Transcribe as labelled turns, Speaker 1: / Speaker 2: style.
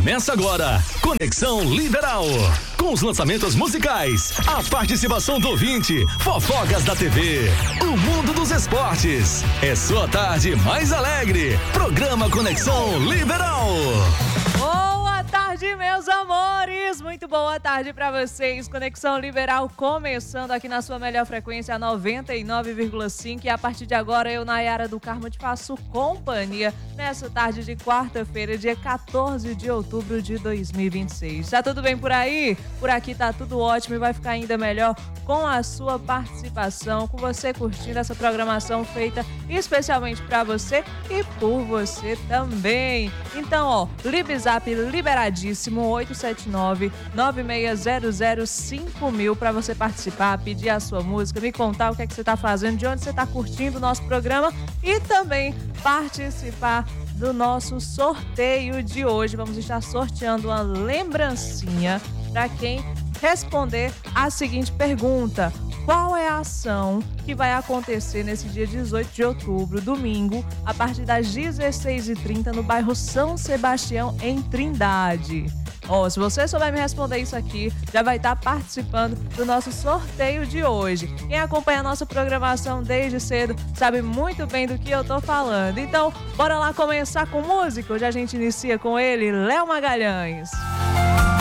Speaker 1: Começa agora, Conexão Liberal. Com os lançamentos musicais, a participação do ouvinte, fofocas da TV, o mundo dos esportes. É sua tarde mais alegre. Programa Conexão Liberal.
Speaker 2: Boa tarde, meus amores! Muito boa tarde pra vocês. Conexão Liberal começando aqui na sua melhor frequência, 99,5. E a partir de agora, eu, Nayara do Carmo, te faço companhia nessa tarde de quarta-feira, dia 14 de outubro de 2026. Tá tudo bem por aí? Por aqui tá tudo ótimo e vai ficar ainda melhor com a sua participação, com você curtindo essa programação feita especialmente pra você e por você também. Então, ó, Libzap liberadíssimo, 879-9600-5000 para você participar, pedir a sua música, me contar o que é que você tá fazendo, de onde você tá curtindo o nosso programa e também participar do nosso sorteio de hoje. Vamos estar sorteando uma lembrancinha para quem responder a seguinte pergunta: qual é a ação que vai acontecer nesse dia 18 de outubro, domingo, a partir das 16h30 no bairro São Sebastião, em Trindade? Se você souber me responder isso aqui, já vai estar participando do nosso sorteio de hoje. Quem acompanha a nossa programação desde cedo sabe muito bem do que eu tô falando. Então, bora lá começar com música. Hoje a gente inicia com ele, Léo Magalhães.